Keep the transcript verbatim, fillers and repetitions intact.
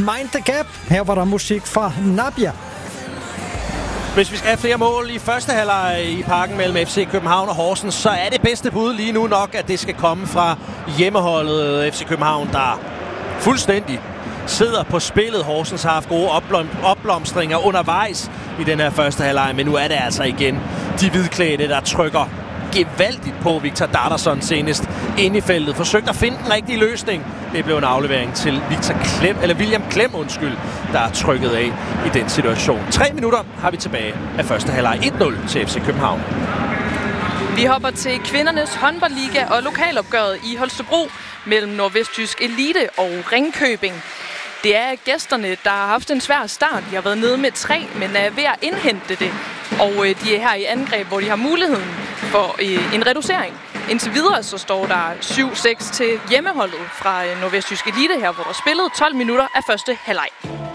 Mind the Gap. Her var der musik fra Nabia. Hvis vi skal have flere mål i første halvleg i parken mellem F C København og Horsens, så er det bedste bud lige nu nok, at det skal komme fra hjemmeholdet F C København, der fuldstændig sidder på spillet. Horsens har haft gode opblom- opblomstringer undervejs i den her første halvleg, men nu er det altså igen de hvidklædte, der trykker gevaldigt på. Victor Darderson senest inde i feltet. Forsøgte at finde den rigtige løsning. Det blev en aflevering til Victor Klem, eller William Klem, undskyld, der er trykket af i den situation. Tre minutter har vi tilbage af første halvleg. et nul til F C København. Vi hopper til kvindernes håndboldliga og lokalopgøret i Holstebro mellem Nordvestjysk Elite og Ringkøbing. Det er gæsterne, der har haft en svær start. De har været nede med tre, men er ved at indhente det. Og de er her i angreb, hvor de har muligheden for en reducering. Indtil videre så står der syv seks til hjemmeholdet fra Nordvestjysk Elite her, hvor der spillede tolv minutter af første halvleg.